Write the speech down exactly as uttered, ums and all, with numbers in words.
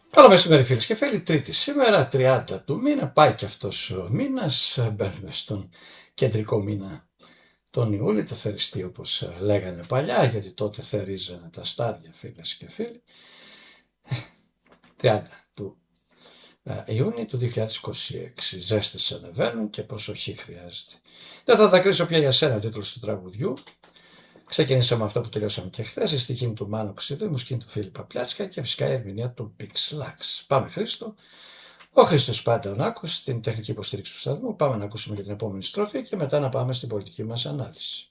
Καλό μεσημέρι φίλες και φίλοι, Τρίτη σήμερα, τριάντα του μήνα, πάει και αυτός ο μήνας, μπαίνουμε στον κεντρικό μήνα τον Ιούλιο, το θεριστή όπως λέγανε παλιά, γιατί τότε θερίζανε τα στάρια φίλες και φίλοι. τριάντα του Ιούνιου του δύο χιλιάδες είκοσι έξι, ζέστες ανεβαίνουν και προσοχή χρειάζεται. Δεν θα τα κρίσω πια για σένα ο τίτλος του τραγουδιού. Ξεκινήσαμε αυτό που τελειώσαμε και χθες, η στοιχήνη του Μάνου Ξηδού, η μουσική του Φίλιππα Πλάτσκα και φυσικά η ερμηνεία του Big Slacks. Πάμε Χρήστο. Ο Χρήστος πάντα ο Νάκος, στην τεχνική υποστήριξη του σταθμού. Πάμε να ακούσουμε για την επόμενη στροφή και μετά να πάμε στην πολιτική μας ανάλυση.